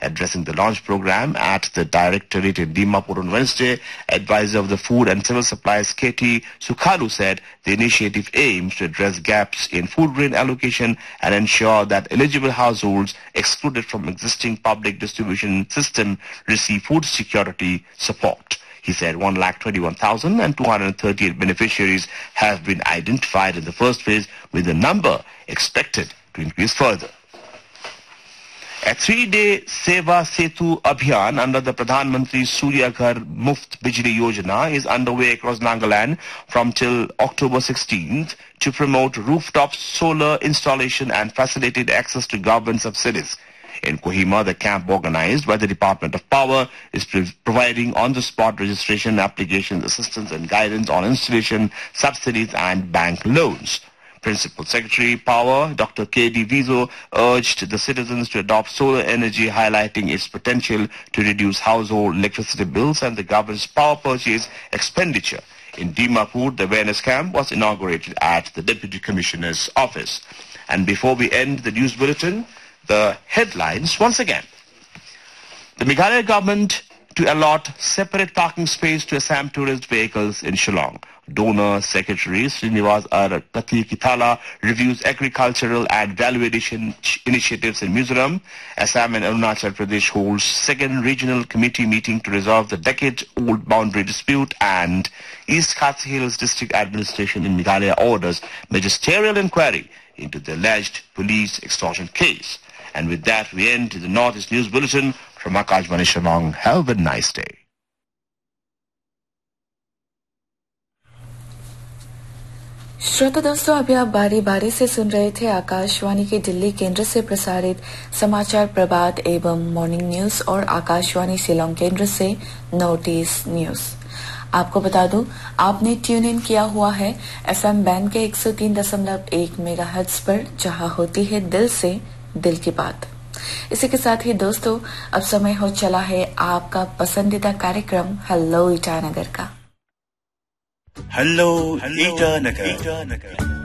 Addressing the launch program at the Directorate in Dimapur on Wednesday, advisor of the Food and Civil Supplies KT Sukhalu said the initiative aims to address gaps in food grain allocation and ensure that eligible households excluded from existing public distribution system receive food security support. He said 121,238 beneficiaries have been identified in the first phase, with the number expected to increase further. A 3-day Seva Setu Abhiyan under the Pradhan Mantri Surya Ghar Muft Bijli Yojana is underway across Nagaland from till October 16th to promote rooftop solar installation and facilitate access to government subsidies. In Kohima, the camp organized by the Department of Power is providing on-the-spot registration, applications, assistance and guidance on installation, subsidies and bank loans. Principal Secretary Power, Dr. K.D. Vizo, urged the citizens to adopt solar energy, highlighting its potential to reduce household electricity bills and the government's power purchase expenditure. In Dimapur, the awareness camp was inaugurated at the Deputy Commissioner's office. And before we end the news bulletin, the headlines once again. The Meghalaya government to allot separate parking space to Assam tourist vehicles in Shillong. Donor Secretary Srinivas R. Katikithala reviews agricultural and value addition initiatives in Mizoram. Assam and Arunachal Pradesh holds second regional committee meeting to resolve the decade-old boundary dispute, and East Khasi Hills District Administration in Meghalaya orders magisterial inquiry into the alleged police extortion case. And with that, we end the Northeast News Bulletin from Akashvani Shillong. Have a nice day. श्रोता दोस्तों, अभी आप बारी बारी से सुन रहे थे आकाशवाणी के दिल्ली केंद्र से प्रसारित समाचार प्रभात एवं मॉर्निंग न्यूज और आकाशवाणी शिलोंग केंद्र से नोटिस न्यूज। आपको बता दूं, आपने ट्यून इन किया हुआ है एफएम बैंड के 103.1 मेगाहर्ट्ज पर, जहां होती है दिल से दिल की बात। इसी के साथ ही दोस्तों, अब समय हो चला है आपका पसंदीदा कार्यक्रम हेलो ईटानगर का। हेलो ईटानगर।